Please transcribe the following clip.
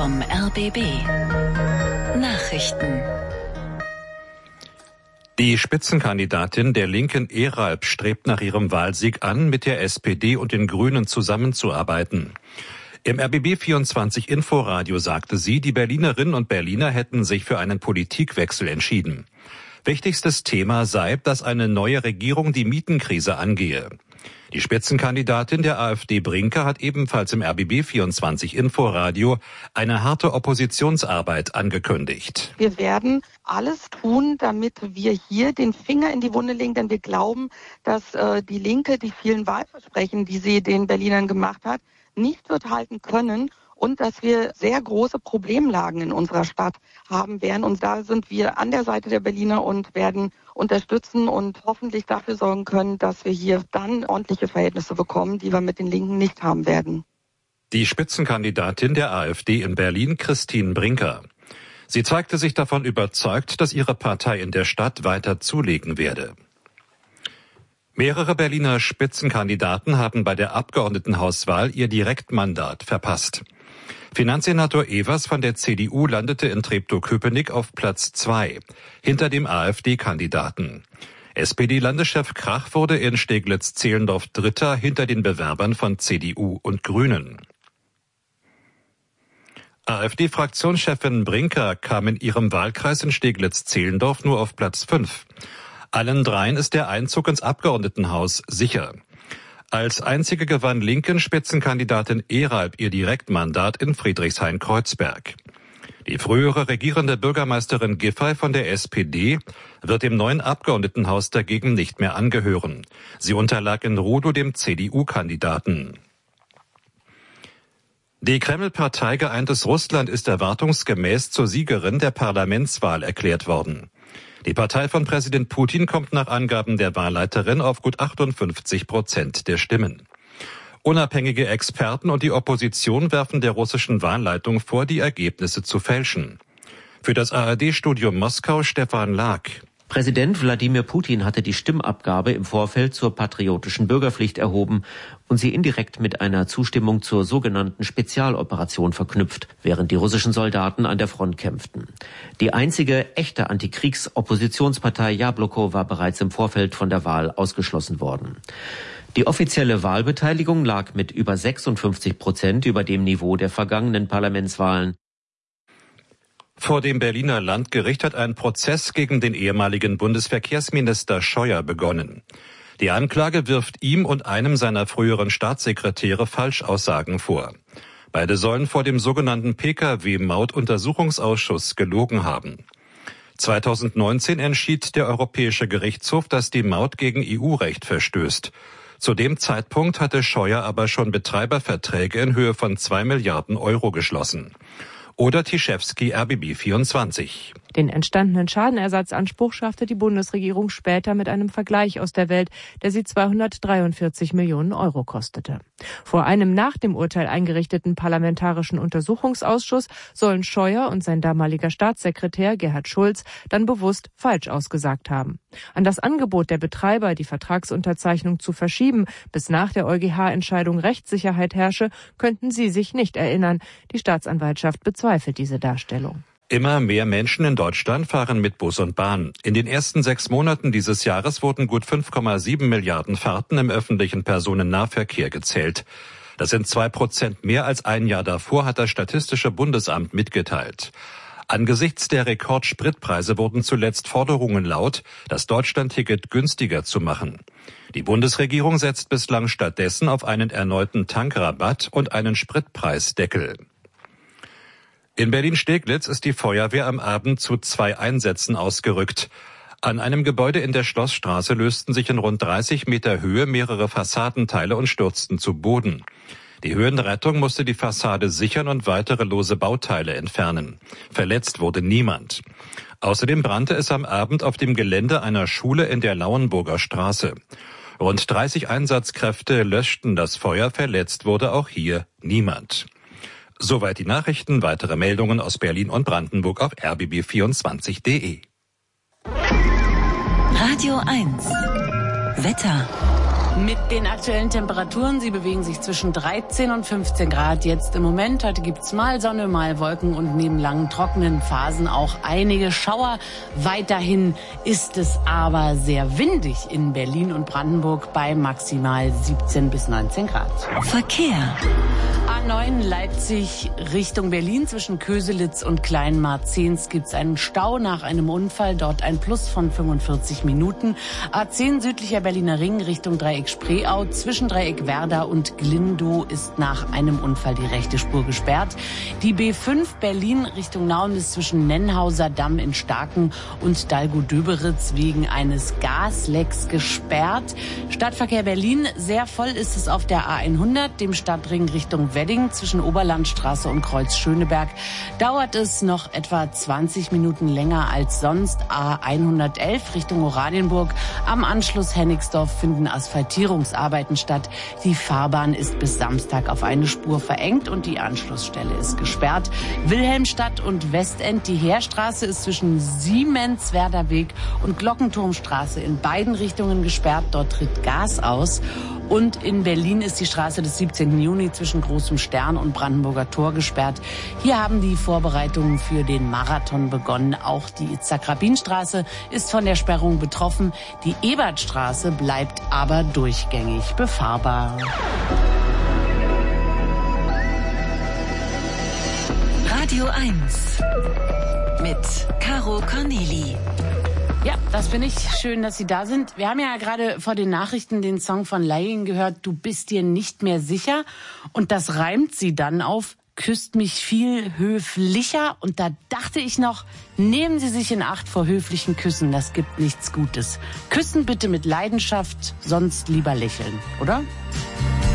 vom RBB. Nachrichten. Die Spitzenkandidatin der Linken Eralp strebt nach ihrem Wahlsieg an, mit der SPD und den Grünen zusammenzuarbeiten. Im RBB24 Inforadio sagte sie, die Berlinerinnen und Berliner hätten sich für einen Politikwechsel entschieden. Wichtigstes Thema sei, dass eine neue Regierung die Mietenkrise angehe. Die Spitzenkandidatin der AfD Brinker hat ebenfalls im RBB24 Inforadio eine harte Oppositionsarbeit angekündigt. Wir werden alles tun, damit wir hier den Finger in die Wunde legen, denn wir glauben, dass die Linke die vielen Wahlversprechen, die sie den Berlinern gemacht hat, nicht wird halten können und dass wir sehr große Problemlagen in unserer Stadt haben werden. Und da sind wir an der Seite der Berliner und werden unterstützen und hoffentlich dafür sorgen können, dass wir hier dann ordentliche Verhältnisse bekommen, die wir mit den Linken nicht haben werden. Die Spitzenkandidatin der AfD in Berlin, Christine Brinker. Sie zeigte sich davon überzeugt, dass ihre Partei in der Stadt weiter zulegen werde. Mehrere Berliner Spitzenkandidaten haben bei der Abgeordnetenhauswahl ihr Direktmandat verpasst. Finanzsenator Evers von der CDU landete in Treptow-Köpenick auf Platz 2, hinter dem AfD-Kandidaten. SPD-Landeschef Krach wurde in Steglitz-Zehlendorf Dritter hinter den Bewerbern von CDU und Grünen. AfD-Fraktionschefin Brinker kam in ihrem Wahlkreis in Steglitz-Zehlendorf nur auf Platz 5. Allen dreien ist der Einzug ins Abgeordnetenhaus sicher. Als einzige gewann linken Spitzenkandidatin Eralp ihr Direktmandat in Friedrichshain-Kreuzberg. Die frühere regierende Bürgermeisterin Giffey von der SPD wird dem neuen Abgeordnetenhaus dagegen nicht mehr angehören. Sie unterlag in Rudow dem CDU-Kandidaten. Die Kreml-Partei Geeintes Russland ist erwartungsgemäß zur Siegerin der Parlamentswahl erklärt worden. Die Partei von Präsident Putin kommt nach Angaben der Wahlleiterin auf gut 58% der Stimmen. Unabhängige Experten und die Opposition werfen der russischen Wahlleitung vor, die Ergebnisse zu fälschen. Für das ARD-Studio Moskau Stefan Lag. Präsident Wladimir Putin hatte die Stimmabgabe im Vorfeld zur patriotischen Bürgerpflicht erhoben und sie indirekt mit einer Zustimmung zur sogenannten Spezialoperation verknüpft, während die russischen Soldaten an der Front kämpften. Die einzige echte Antikriegs-Oppositionspartei Jabloko war bereits im Vorfeld von der Wahl ausgeschlossen worden. Die offizielle Wahlbeteiligung lag mit über 56% über dem Niveau der vergangenen Parlamentswahlen. Vor dem Berliner Landgericht hat ein Prozess gegen den ehemaligen Bundesverkehrsminister Scheuer begonnen. Die Anklage wirft ihm und einem seiner früheren Staatssekretäre Falschaussagen vor. Beide sollen vor dem sogenannten Pkw-Maut-Untersuchungsausschuss gelogen haben. 2019 entschied der Europäische Gerichtshof, dass die Maut gegen EU-Recht verstößt. Zu dem Zeitpunkt hatte Scheuer aber schon Betreiberverträge in Höhe von 2 Milliarden Euro geschlossen. Oder Tischewski, RBB24. Den entstandenen Schadenersatzanspruch schaffte die Bundesregierung später mit einem Vergleich aus der Welt, der sie 243 Millionen Euro kostete. Vor einem nach dem Urteil eingerichteten parlamentarischen Untersuchungsausschuss sollen Scheuer und sein damaliger Staatssekretär Gerhard Schulz dann bewusst falsch ausgesagt haben. An das Angebot der Betreiber, die Vertragsunterzeichnung zu verschieben, bis nach der EuGH-Entscheidung Rechtssicherheit herrsche, könnten sie sich nicht erinnern. Die Staatsanwaltschaft bezweifelt diese Darstellung. Immer mehr Menschen in Deutschland fahren mit Bus und Bahn. In den ersten 6 Monaten dieses Jahres wurden gut 5,7 Milliarden Fahrten im öffentlichen Personennahverkehr gezählt. Das sind 2% mehr als ein Jahr davor, hat das Statistische Bundesamt mitgeteilt. Angesichts der Rekordspritpreise wurden zuletzt Forderungen laut, das Deutschlandticket günstiger zu machen. Die Bundesregierung setzt bislang stattdessen auf einen erneuten Tankrabatt und einen Spritpreisdeckel. In Berlin-Steglitz ist die Feuerwehr am Abend zu 2 Einsätzen ausgerückt. An einem Gebäude in der Schlossstraße lösten sich in rund 30 Meter Höhe mehrere Fassadenteile und stürzten zu Boden. Die Höhenrettung musste die Fassade sichern und weitere lose Bauteile entfernen. Verletzt wurde niemand. Außerdem brannte es am Abend auf dem Gelände einer Schule in der Lauenburger Straße. Rund 30 Einsatzkräfte löschten das Feuer, verletzt wurde auch hier niemand. Soweit die Nachrichten, weitere Meldungen aus Berlin und Brandenburg auf rbb24.de. Radio 1 Wetter. Mit den aktuellen Temperaturen, sie bewegen sich zwischen 13 und 15 Grad jetzt im Moment. Heute gibt's mal Sonne, mal Wolken und neben langen trockenen Phasen auch einige Schauer. Weiterhin ist es aber sehr windig in Berlin und Brandenburg bei maximal 17 bis 19 Grad. Verkehr. A9 Leipzig Richtung Berlin zwischen Köselitz und Kleinmarzens gibt's einen Stau nach einem Unfall. Dort ein Plus von 45 Minuten. A10 südlicher Berliner Ring Richtung Dreieck Spreeau zwischen Dreieck Werder und Glindow ist nach einem Unfall die rechte Spur gesperrt. Die B5 Berlin Richtung Nauen ist zwischen Nennhauser Damm in Starken und Dalgow-Döberitz wegen eines Gaslecks gesperrt. Stadtverkehr Berlin, sehr voll ist es auf der A100, dem Stadtring Richtung Wedding zwischen Oberlandstraße und Kreuz Schöneberg. Dauert es noch etwa 20 Minuten länger als sonst. A111 Richtung Oranienburg. Am Anschluss Hennigsdorf finden Asphaltierungsarbeiten statt. Die Fahrbahn ist bis Samstag auf eine Spur verengt und die Anschlussstelle ist gesperrt. Wilhelmstadt und Westend, die Heerstraße ist zwischen Siemenswerder Weg und Glockenturmstraße in beiden Richtungen gesperrt. Dort tritt Gas aus. Und in Berlin ist die Straße des 17. Juni zwischen Großem Stern und Brandenburger Tor gesperrt. Hier haben die Vorbereitungen für den Marathon begonnen. Auch die Itzhak-Rabin-Straße ist von der Sperrung betroffen. Die Ebertstraße bleibt aber durchgängig befahrbar. Radio 1 mit Caro Corneli. Ja, das bin ich. Schön, dass Sie da sind. Wir haben ja gerade vor den Nachrichten den Song von Laien gehört, Du bist dir nicht mehr sicher. Und das reimt sie dann auf, küsst mich viel höflicher. Und da dachte ich noch, nehmen Sie sich in Acht vor höflichen Küssen, das gibt nichts Gutes. Küssen bitte mit Leidenschaft, sonst lieber lächeln, oder?